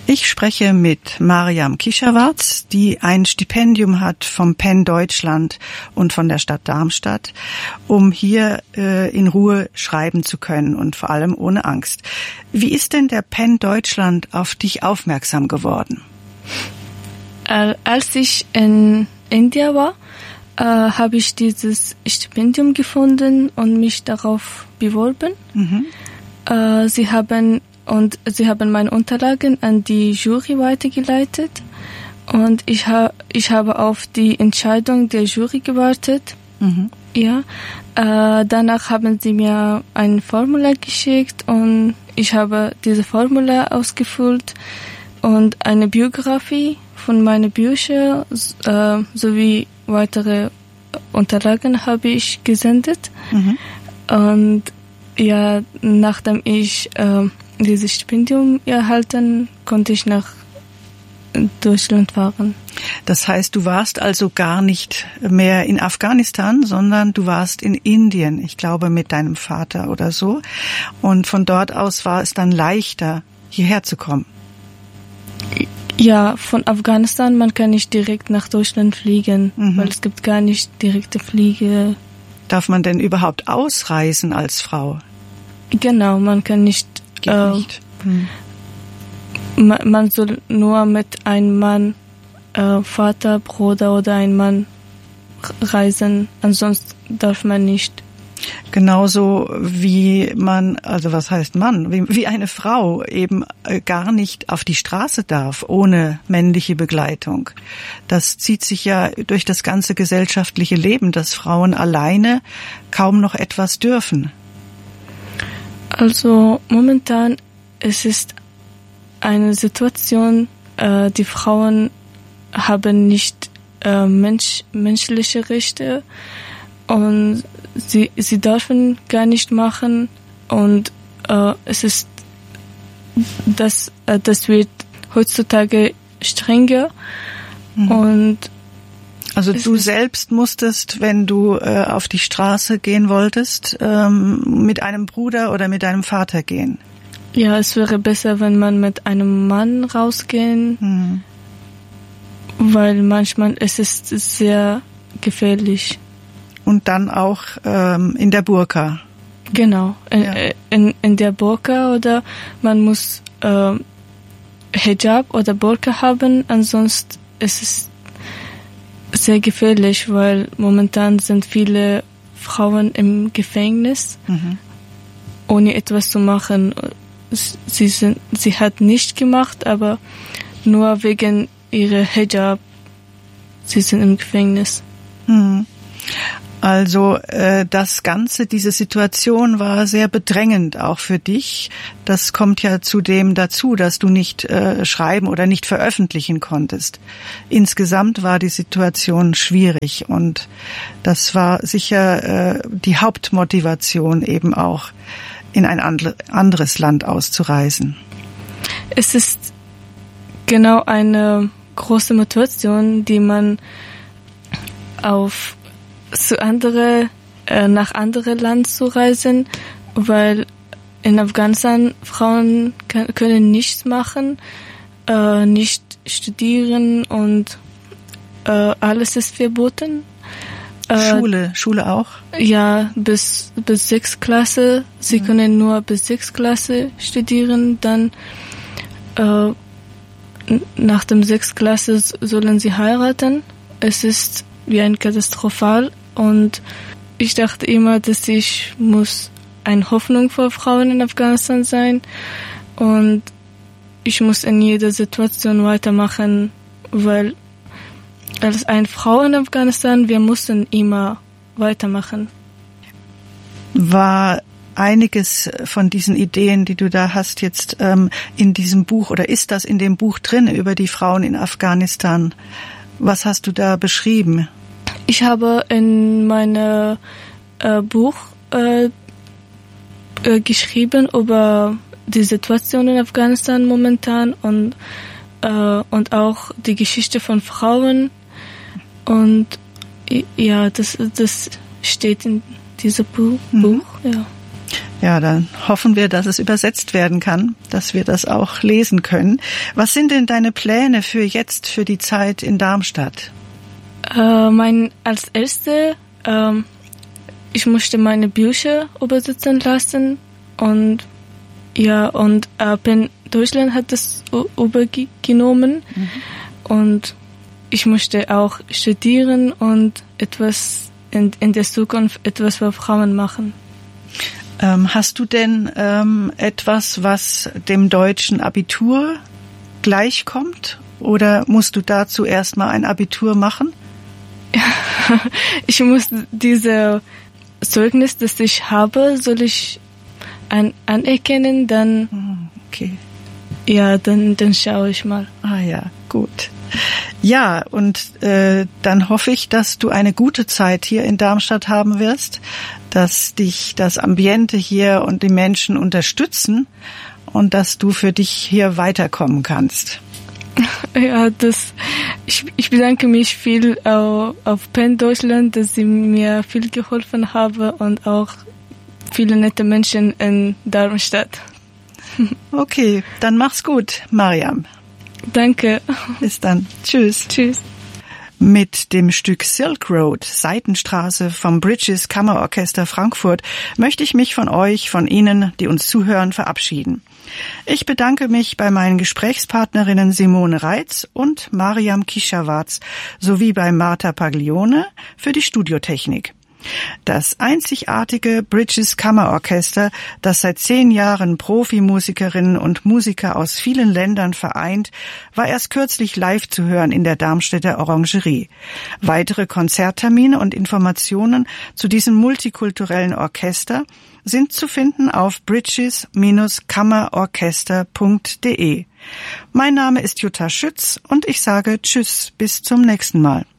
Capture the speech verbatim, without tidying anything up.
Ich spreche mit Mariam Kischerwarz, die ein Stipendium hat vom Penn Deutschland und von der Stadt Darmstadt, um hier äh, in Ruhe schreiben zu können und vor allem ohne Angst. Wie ist denn der Penn Deutschland auf dich aufmerksam geworden? Äh, als ich in Indien war, äh, habe ich dieses Stipendium gefunden und mich darauf beworben. Mhm. Äh, sie haben Und sie haben meine Unterlagen an die Jury weitergeleitet. Und ich, ha- ich habe auf die Entscheidung der Jury gewartet. Mhm. Ja. Äh, danach haben sie mir ein Formular geschickt und ich habe diese Formular ausgefüllt und eine Biografie von meinen Büchern äh, sowie weitere Unterlagen habe ich gesendet. Mhm. Und ja, nachdem ich äh, dieses Stipendium erhalten, konnte ich nach Deutschland fahren. Das heißt, du warst also gar nicht mehr in Afghanistan, sondern du warst in Indien, ich glaube mit deinem Vater oder so. Und von dort aus war es dann leichter, hierher zu kommen. Ja, von Afghanistan, man kann nicht direkt nach Deutschland fliegen, mhm. weil es gibt gar nicht direkte Fliege. Darf man denn überhaupt ausreisen als Frau? Genau, man kann nicht. Geht äh, nicht. Hm. man, man soll nur mit einem Mann, äh, Vater, Bruder oder einem Mann reisen, ansonsten darf man nicht. Genauso wie man, also was heißt Mann, wie, wie eine Frau eben gar nicht auf die Straße darf ohne männliche Begleitung. Das zieht sich ja durch das ganze gesellschaftliche Leben, dass Frauen alleine kaum noch etwas dürfen. Also momentan es ist eine Situation, äh, die Frauen haben nicht äh, Mensch, menschliche Rechte und sie sie dürfen gar nicht machen und äh, es ist das äh, das wird heutzutage strenger mhm. und also du selbst musstest, wenn du äh, auf die Straße gehen wolltest, ähm, mit einem Bruder oder mit deinem Vater gehen? Ja, es wäre besser, wenn man mit einem Mann rausgehen, mhm. weil manchmal es ist sehr gefährlich. Und dann auch ähm, in der Burka? Genau, in, ja. in, in der Burka oder man muss äh, Hijab oder Burka haben, ansonsten ist es sehr gefährlich, weil momentan sind viele Frauen im Gefängnis, mhm. ohne etwas zu machen. Sie sind, sie hat nicht gemacht, aber nur wegen ihrer Hijab, sie sind im Gefängnis. Mhm. Also äh, das Ganze, diese Situation war sehr bedrängend auch für dich. Das kommt ja zudem dazu, dass du nicht äh, schreiben oder nicht veröffentlichen konntest. Insgesamt war die Situation schwierig und das war sicher äh, die Hauptmotivation eben auch, in ein andre, anderes Land auszureisen. Es ist genau eine große Motivation, die man auf zu andere, äh, nach andere Land zu reisen, weil in Afghanistan Frauen kann, können nichts machen, äh, nicht studieren und äh, alles ist verboten. Äh, Schule, Schule auch? Ja, bis bis sechs Klasse. Sie mhm. können nur bis sechs Klasse studieren, dann äh, nach dem sechs Klasse sollen sie heiraten. Es ist wie ein Katastrophal. Und ich dachte immer, dass ich muss eine Hoffnung für Frauen in Afghanistan sein und ich muss in jeder Situation weitermachen, weil als eine Frau in Afghanistan, wir mussten immer weitermachen. War einiges von diesen Ideen, die du da hast, jetzt ähm, in diesem Buch oder ist das in dem Buch drin über die Frauen in Afghanistan? Was hast du da beschrieben? Ich habe in meinem äh, Buch äh, äh, geschrieben über die Situation in Afghanistan momentan und äh, und auch die Geschichte von Frauen und ja, das das steht in diesem Buch. Mhm. Ja. Ja, dann hoffen wir, dass es übersetzt werden kann, dass wir das auch lesen können. Was sind denn deine Pläne für jetzt, für die Zeit in Darmstadt? Äh, mein, als Erste, ähm, ich musste meine Bücher übersetzen lassen und ja, und äh, Penn Deutschland hat das übergenommen mhm. und ich musste auch studieren und etwas in, in der Zukunft etwas für Frauen machen. Ähm, hast du denn ähm, etwas, was dem deutschen Abitur gleichkommt? Oder musst du dazu erstmal ein Abitur machen? Ich muss diese Zeugnis, das ich habe, soll ich an, anerkennen, dann okay. Ja, dann, dann schaue ich mal. Ah ja, gut. Ja, und äh, dann hoffe ich, dass du eine gute Zeit hier in Darmstadt haben wirst, dass dich das Ambiente hier und die Menschen unterstützen und dass du für dich hier weiterkommen kannst. Ja, das, ich, ich bedanke mich viel auf, auf Penn Deutschland, dass sie mir viel geholfen haben und auch viele nette Menschen in Darmstadt. Okay, dann mach's gut, Mariam. Danke. Bis dann. Tschüss. Tschüss. Mit dem Stück Silk Road, Seitenstraße vom Bridges Kammerorchester Frankfurt möchte ich mich von euch, von Ihnen, die uns zuhören, verabschieden. Ich bedanke mich bei meinen Gesprächspartnerinnen Simone Reitz und Mariam Kischawatz sowie bei Marta Paglione für die Studiotechnik. Das einzigartige Bridges Kammerorchester, das seit zehn Jahren Profimusikerinnen und Musiker aus vielen Ländern vereint, war erst kürzlich live zu hören in der Darmstädter Orangerie. Weitere Konzerttermine und Informationen zu diesem multikulturellen Orchester sind zu finden auf bridges Bindestrich kammerorchester punkt de. Mein Name ist Jutta Schütz und ich sage Tschüss, bis zum nächsten Mal.